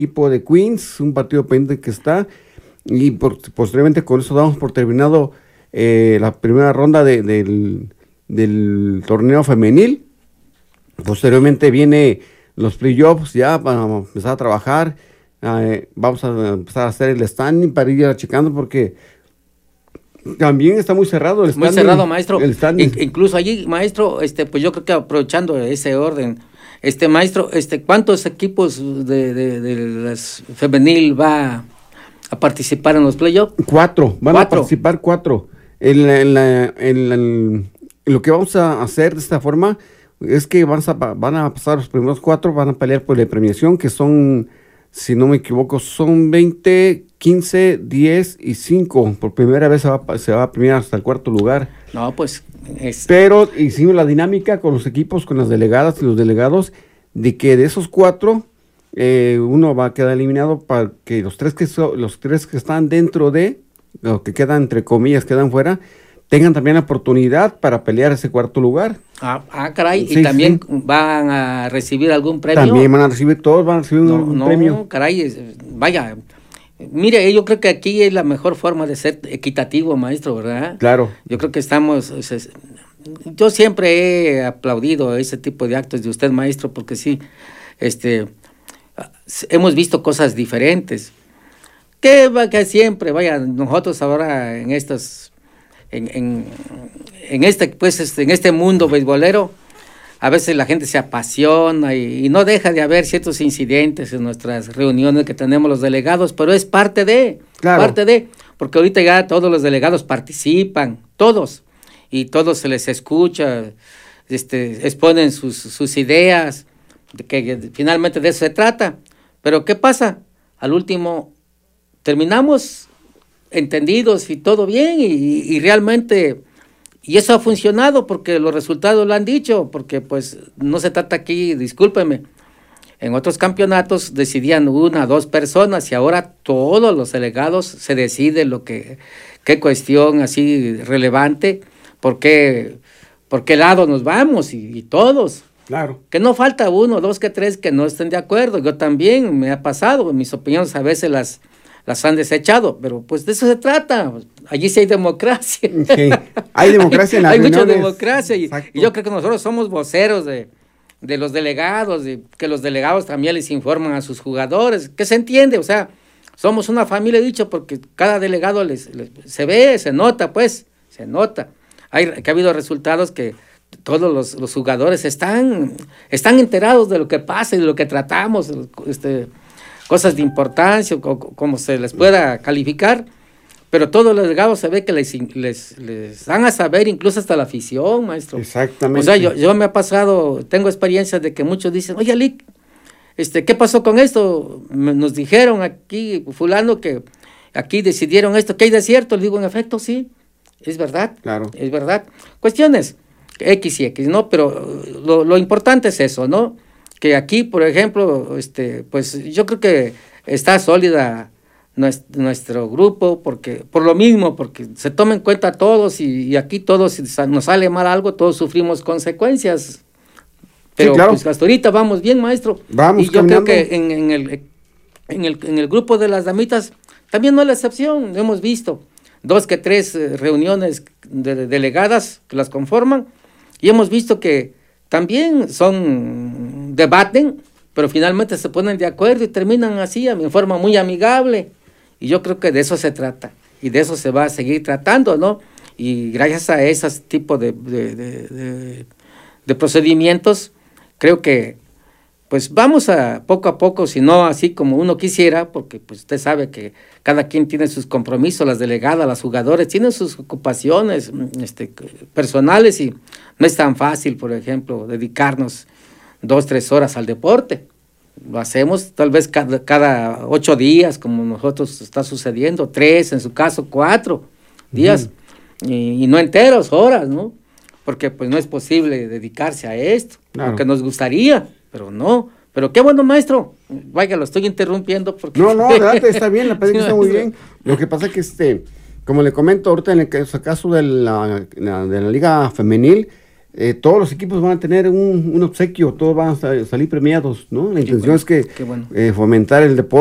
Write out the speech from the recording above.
equipo de Queens, un partido pendiente que está, y posteriormente con eso damos por terminado la primera ronda del torneo femenil. Posteriormente viene los playoffs, ya vamos a empezar a trabajar, vamos a empezar a hacer el standing para ir checando porque también está muy cerrado el standing. Muy cerrado, maestro. Incluso allí, maestro, pues yo creo que aprovechando ese orden, maestro, ¿cuántos equipos de las femenil va a participar en los playoffs? 4, van a participar 4. Lo que vamos a hacer de esta forma es que van a pasar los primeros 4, van a pelear por la premiación, que son, si no me equivoco, son 20, 15, 10 y 5. Por primera vez se va a premiar hasta el 4º lugar. No, pues... Pero hicimos la dinámica con los equipos, con las delegadas y los delegados, de que de esos 4, uno va a quedar eliminado para que los tres que están dentro de, o que quedan, entre comillas, quedan fuera, tengan también la oportunidad para pelear ese 4º lugar. Caray, sí, ¿y también van a recibir algún premio? También van a recibir, todos van a recibir un premio. No, caray, vaya, mire, yo creo que aquí es la mejor forma de ser equitativo, maestro, ¿verdad? Claro. Yo creo que yo siempre he aplaudido ese tipo de actos de usted, maestro, porque sí, hemos visto cosas diferentes. Que siempre, vaya, nosotros ahora en este mundo beisbolero, a veces la gente se apasiona y no deja de haber ciertos incidentes en nuestras reuniones que tenemos los delegados, pero es parte de, porque ahorita ya todos los delegados participan, todos, y todos se les escucha, exponen sus ideas, que finalmente de eso se trata. Pero ¿qué pasa? Al último terminamos entendidos y todo bien, y realmente, y eso ha funcionado porque los resultados lo han dicho, porque pues no se trata aquí, discúlpeme, en otros campeonatos decidían 1 o 2 personas y ahora todos los delegados se deciden qué cuestión así relevante, por qué lado nos vamos y todos. Claro. Que no falta 1, 2, 3 que no estén de acuerdo. Yo también me ha pasado, mis opiniones a veces las han desechado, pero pues de eso se trata. Allí sí hay democracia. Sí, hay democracia en las reuniones. Hay mucha democracia y yo creo que nosotros somos voceros de los delegados, de que los delegados también les informan a sus jugadores, que se entiende, o sea, somos una familia, he dicho, porque cada delegado se ve, se nota, que ha habido resultados que todos los jugadores están enterados de lo que pasa y de lo que tratamos, cosas de importancia, como se les pueda calificar, pero todos los delegados se ve que les dan a saber, incluso hasta la afición, maestro. Exactamente. O sea, yo me ha pasado, tengo experiencias de que muchos dicen, oye, Lic, ¿qué pasó con esto? Nos dijeron aquí, fulano, que aquí decidieron esto, ¿qué hay de cierto? Le digo, en efecto, sí, es verdad. Claro. Es verdad. Cuestiones X y X, ¿no? Pero lo importante es eso, ¿no? Que aquí, por ejemplo, pues yo creo que está sólida nuestro grupo, porque se toma en cuenta a todos y aquí todos, si nos sale mal algo, todos sufrimos consecuencias. Pero sí, claro, pues hasta ahorita vamos bien, maestro. Vamos, y yo caminando. Creo que en el grupo de las damitas también no es la excepción. Hemos visto 2 que 3 reuniones delegadas que las conforman y hemos visto que también debaten, pero finalmente se ponen de acuerdo y terminan así, en forma muy amigable. Y yo creo que de eso se trata, y de eso se va a seguir tratando, ¿no? Y gracias a ese tipo de procedimientos, creo que pues vamos poco a poco, si no así como uno quisiera, porque pues usted sabe que cada quien tiene sus compromisos, las delegadas, los jugadores, tienen sus ocupaciones personales y no es tan fácil, por ejemplo, dedicarnos 2, 3 horas al deporte. Lo hacemos tal vez cada 8 días, como nosotros está sucediendo, 3, en su caso 4 días, y no enteros, horas, ¿no? Porque pues no es posible dedicarse a esto, claro, aunque nos gustaría, pero no. Pero qué bueno, maestro. Vaya, lo estoy interrumpiendo porque... No, adelante, está bien, la plática está muy bien. Lo que pasa es que, como le comento ahorita en el caso de la Liga Femenil, todos los equipos van a tener un obsequio, todos van a salir premiados, ¿no? La intención es que bueno. Fomentar el deporte